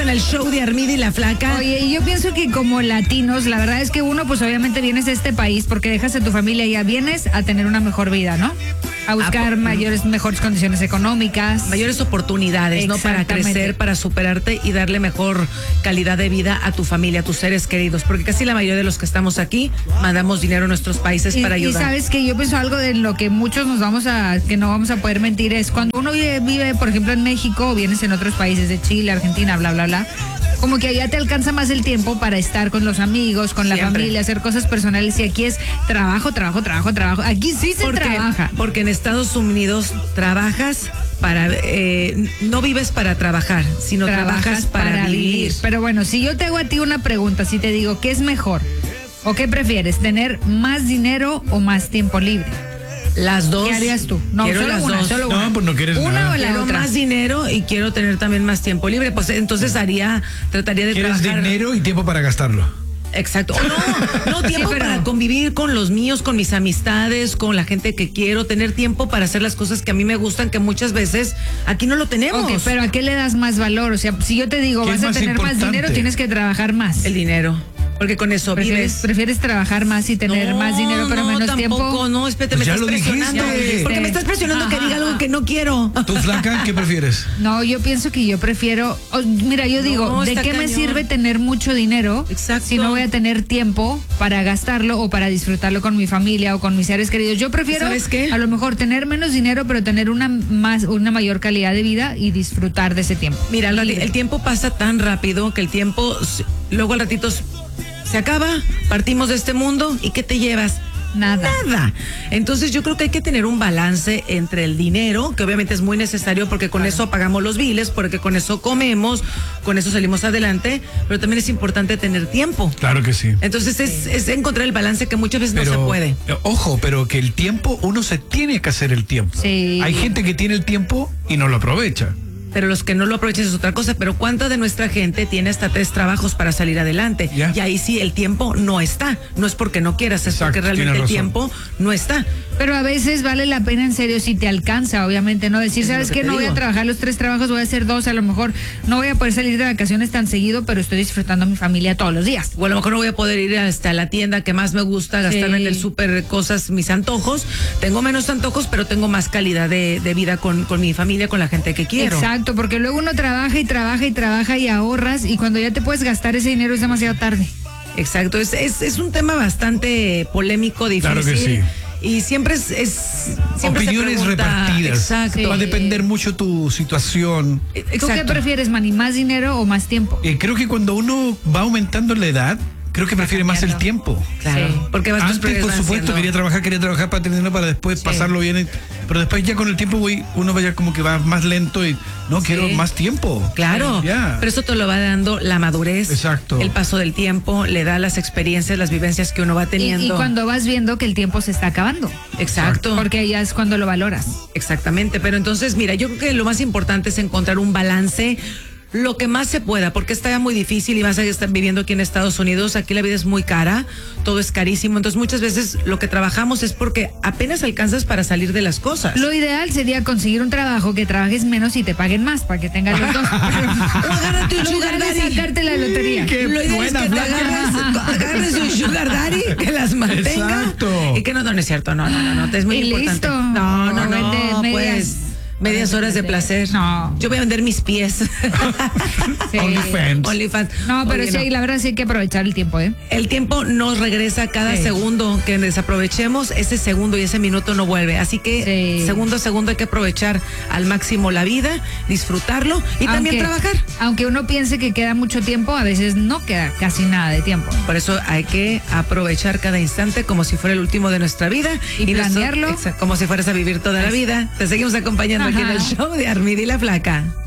en el show de Armida y la Flaca. Oye, yo pienso que como latinos, la verdad es que uno, pues obviamente vienes a este país porque dejas a tu familia y ya vienes a tener una mejor vida, ¿no? A buscar mejores condiciones económicas. Mayores oportunidades, ¿no? Para crecer, para superarte y darle mejor calidad de vida a tu familia, a tus seres queridos. Porque casi la mayoría de los que estamos aquí mandamos dinero a nuestros países para ayudar. Y sabes que yo pienso algo de lo que muchos que no vamos a poder mentir es cuando uno vive, por ejemplo, en México o vienes en otros países de Chile, Argentina, bla, bla, bla. Como que allá te alcanza más el tiempo para estar con los amigos, con la familia, hacer cosas personales. Y aquí es trabajo. Aquí sí se trabaja. Porque en Estados Unidos trabajas para... no vives para trabajar, sino trabajas para vivir. Pero bueno, si yo te hago a ti una pregunta, si te digo, ¿qué es mejor? ¿O qué prefieres? ¿Tener más dinero o más tiempo libre? Las dos. ¿Qué harías tú? No, quiero solo las una, dos. solo una. No, pues no quieres una nada. o la Quiero otra. más dinero y quiero tener también más tiempo libre. Pues entonces trataría de ¿Quieres trabajar. dinero y tiempo para gastarlo? Exacto. No, tiempo para convivir con los míos, con mis amistades, con la gente que quiero, tener tiempo para hacer las cosas que a mí me gustan, que muchas veces aquí no lo tenemos. Ok, pero ¿a qué le das más valor? O sea, si yo te digo, vas a tener más dinero, tienes que trabajar más. El dinero. Porque con eso vives. ¿Prefieres trabajar más y tener más dinero pero menos tiempo? No, espérate, Pues me ya estás lo presionando. dijiste. Porque me estás presionando que diga algo que no quiero. ¿Tú, Flaca, qué prefieres? No, yo pienso que yo prefiero... mira, yo digo, ¿de qué me sirve tener mucho dinero si no voy a tener tiempo para gastarlo o para disfrutarlo con mi familia o con mis seres queridos? Yo prefiero, ¿sabes qué? A lo mejor tener menos dinero, pero tener una mayor calidad de vida y disfrutar de ese tiempo. Mira, el tiempo pasa tan rápido que el tiempo, luego al ratito se acaba, partimos de este mundo y ¿qué te llevas? Nada. Entonces yo creo que hay que tener un balance entre el dinero, que obviamente es muy necesario porque con eso pagamos los biles, porque con eso comemos, con eso salimos adelante, pero también es importante tener tiempo. Claro que sí. Entonces es encontrar el balance que muchas veces no se puede. Ojo, pero que el tiempo, uno se tiene que hacer el tiempo. Sí. Hay gente que tiene el tiempo y no lo aprovecha. Pero los que no lo aprovechan es otra cosa. Pero ¿cuánta de nuestra gente tiene hasta 3 trabajos para salir adelante? Ya. Y ahí sí, el tiempo no está. No es porque no quieras, es porque realmente el tiempo no está. Pero a veces vale la pena en serio si te alcanza, obviamente, no decir, ¿sabes qué? No voy a trabajar los 3 trabajos, voy a hacer 2, a lo mejor no voy a poder salir de vacaciones tan seguido, pero estoy disfrutando a mi familia todos los días. O a lo mejor no voy a poder ir hasta la tienda que más me gusta, gastarme en el súper cosas, mis antojos. Tengo menos antojos, pero tengo más calidad de vida con mi familia, con la gente que quiero. Exacto, porque luego uno trabaja y ahorras y cuando ya te puedes gastar ese dinero es demasiado tarde. Exacto, es un tema bastante polémico, difícil. Claro que sí. Y siempre siempre opiniones repartidas. Exacto. Va a depender mucho tu situación. ¿Tú qué prefieres, Manny? ¿Más dinero o más tiempo? Creo que cuando uno va aumentando la edad, creo que prefiere más el tiempo. Claro. Sí. Porque antes, por supuesto, quería trabajar para tener dinero para después pasarlo bien. Pero después ya con el tiempo uno vaya como que va más lento y no quiero más tiempo. Claro. Ya. Pero eso te lo va dando la madurez. Exacto. El paso del tiempo, le da las experiencias, las vivencias que uno va teniendo. Y cuando vas viendo que el tiempo se está acabando. Exacto. Porque ya es cuando lo valoras. Exactamente. Pero entonces, mira, yo creo que lo más importante es encontrar un balance lo que más se pueda, porque está muy difícil y vas a estar viviendo aquí en Estados Unidos. Aquí la vida es muy cara, todo es carísimo. Entonces muchas veces lo que trabajamos es porque apenas alcanzas para salir de las cosas. Lo ideal sería conseguir un trabajo que trabajes menos y te paguen más para que tengas los dos. Agárrate un sugar daddy. Sacarte la lotería. Lo ideal es que te agarres un sugar daddy que las mantenga. Exacto. Y que no es cierto, no, es muy importante. Listo. No, Vende pues medias horas de placer. No. Yo voy a vender mis pies. Sí. OnlyFans. No, pero sí, la verdad sí hay que aprovechar el tiempo, ¿eh? El tiempo nos regresa cada segundo que desaprovechemos, ese segundo y ese minuto no vuelve. Así que segundo a segundo hay que aprovechar al máximo la vida, disfrutarlo y también trabajar. Aunque uno piense que queda mucho tiempo, a veces no queda casi nada de tiempo. Por eso hay que aprovechar cada instante como si fuera el último de nuestra vida. Y planearlo. Como si fueras a vivir toda la vida. Te seguimos acompañando aquí en el show de Armida y la Flaca.